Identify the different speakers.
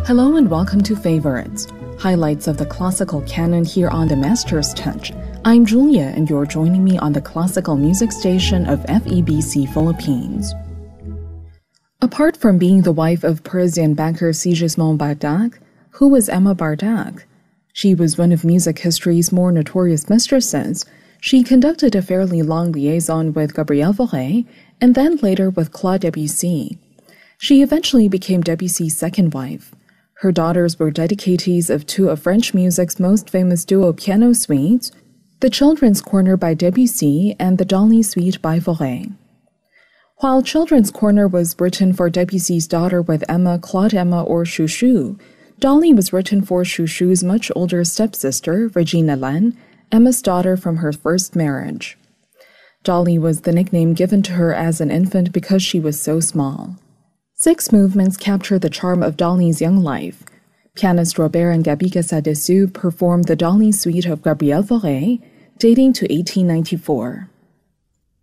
Speaker 1: Hello and welcome to Favorites, highlights of the classical canon here on the Master's Touch. I'm Julia and you're joining me on the classical music station of FEBC Philippines. Apart from being the wife of Parisian banker Sigismond Bardac, who was Emma Bardac? She was one of music history's more notorious mistresses. She conducted a fairly long liaison with Gabriel Fauré and then later with Claude Debussy. She eventually became Debussy's second wife. Her daughters were dedicatees of two of French music's most famous duo piano suites, The Children's Corner by Debussy and the Dolly Suite by Fauré. While Children's Corner was written for Debussy's daughter with Emma, Claude Emma, or Chouchou, Dolly was written for Chouchou's much older stepsister, Regine Hélène, Emma's daughter from her first marriage. Dolly was the nickname given to her as an infant because she was so small. 6 movements capture the charm of Dolly's young life. Pianist Robert and Gabi Casadessus performed the Dolly Suite of Gabriel Fauré, dating to 1894.